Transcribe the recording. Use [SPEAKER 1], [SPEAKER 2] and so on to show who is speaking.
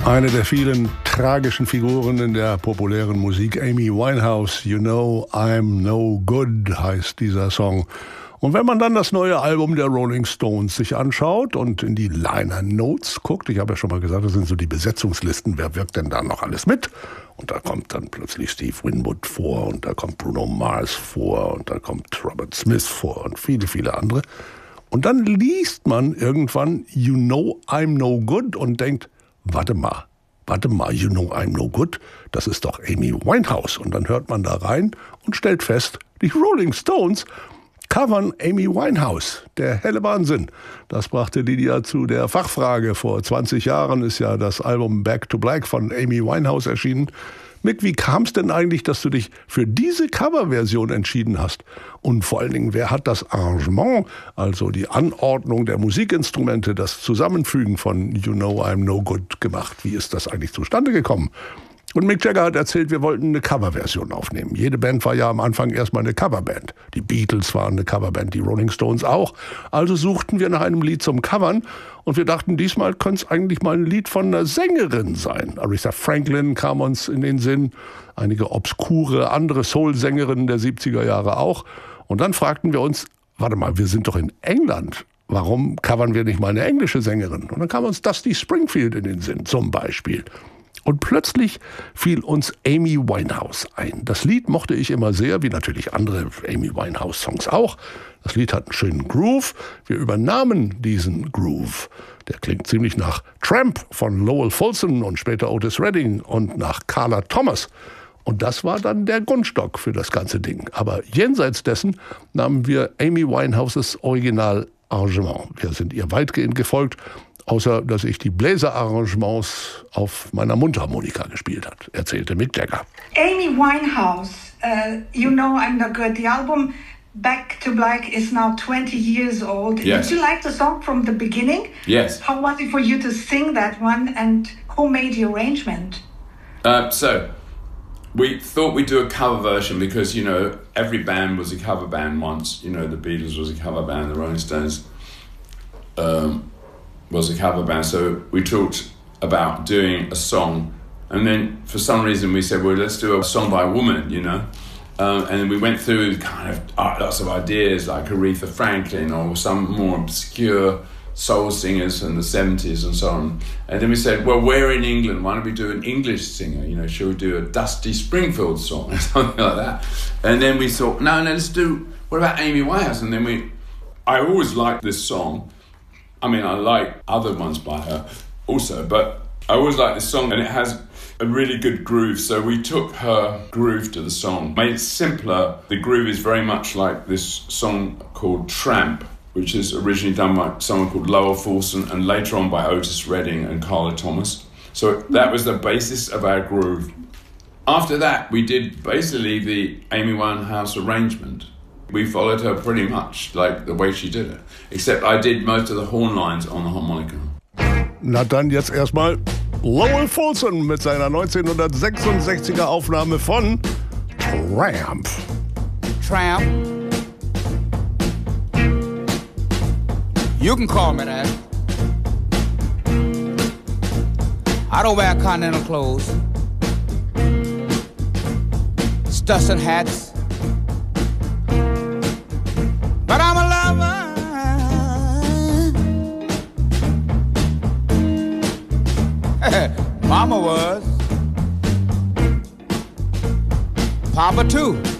[SPEAKER 1] Eine der vielen tragischen Figuren in der populären Musik, Amy Winehouse. You know I'm no good heißt dieser Song. Und wenn man dann das neue Album der Rolling Stones sich anschaut und in die Liner Notes guckt, ich habe ja schon mal gesagt, das sind so die Besetzungslisten, wer wirkt denn da noch alles mit? Und da kommt dann plötzlich Steve Winwood vor und da kommt Bruno Mars vor und da kommt Robert Smith vor und viele, viele andere. Und dann liest man irgendwann You know I'm no good und denkt, warte mal, You know I'm no good, das ist doch Amy Winehouse. Und dann hört man da rein und stellt fest, die Rolling Stones covern Amy Winehouse. Der helle Wahnsinn. Das brachte Lydia zu der Fachfrage. Vor 20 Jahren ist ja das Album Back to Black von Amy Winehouse erschienen. Mick, wie kam es denn eigentlich, dass du dich für diese Coverversion entschieden hast? Und vor allen Dingen, wer hat das Arrangement, also die Anordnung der Musikinstrumente, das Zusammenfügen von You Know I'm No Good gemacht? Wie ist das eigentlich zustande gekommen? Und Mick Jagger hat erzählt, wir wollten eine Coverversion aufnehmen. Jede Band war ja am Anfang erstmal eine Coverband. Die Beatles waren eine Coverband, die Rolling Stones auch. Also suchten wir nach einem Lied zum Covern und wir dachten, diesmal könnte es eigentlich mal ein Lied von einer Sängerin sein. Aretha Franklin kam uns in den Sinn, einige obskure andere Soul-Sängerinnen der 70er Jahre auch. Und dann fragten wir uns, warte mal, wir sind doch in England. Warum covern wir nicht mal eine englische Sängerin? Und dann kam uns Dusty Springfield in den Sinn, zum Beispiel. Und plötzlich fiel uns Amy Winehouse ein. Das Lied mochte ich immer sehr, wie natürlich andere Amy Winehouse-Songs auch. Das Lied hat einen schönen Groove. Wir übernahmen diesen Groove. Der klingt ziemlich nach Tramp von Lowell Fulson und später Otis Redding und nach Carla Thomas. Und das war dann der Grundstock für das ganze Ding. Aber jenseits dessen nahmen wir Amy Winehouses Original-Arrangement. Wir sind ihr weitgehend gefolgt, außer dass ich die Bläserarrangements auf meiner Mundharmonika gespielt hat, erzählte Mick Jagger.
[SPEAKER 2] Amy Winehouse, You Know I'm No Good. The album Back to Black is now 20 years old.
[SPEAKER 3] Yes.
[SPEAKER 2] Did you like the song from the beginning?
[SPEAKER 3] Yes.
[SPEAKER 2] How was it for you to sing that one, and who made the arrangement?
[SPEAKER 3] So we thought we'd do a cover version because, you know, every band was a cover band once. You know, the Beatles was a cover band, the Rolling Stones was a cover band. So we talked about doing a song, and then for some reason we said, well, let's do a song by a woman, you know. And then we went through kind of lots of ideas like Aretha Franklin or some more obscure soul singers in the 70s and so on. And then we said, well, we're in England, why don't we do an English singer? You know, should we do a Dusty Springfield song or something like that? And then we thought, no, let's do, what about Amy Winehouse? And then I always liked this song. I mean, I like other ones by her also, but I always like this song and it has a really good groove. So we took her groove to the song, made it simpler. The groove is very much like this song called Tramp, which is originally done by someone called Lowell Fulson and later on by Otis Redding and Carla Thomas. So that was the basis of our groove. After that, we did basically the Amy Winehouse arrangement. We followed her pretty much like the way she did it. Except I did most of the horn lines on the harmonica.
[SPEAKER 1] Na dann jetzt erstmal Lowell Fulson mit seiner 1966er Aufnahme von Tramp.
[SPEAKER 4] Tramp. You can call me that. I don't wear continental clothes. Studs and hats. But I'm a lover. Mama was. Papa too.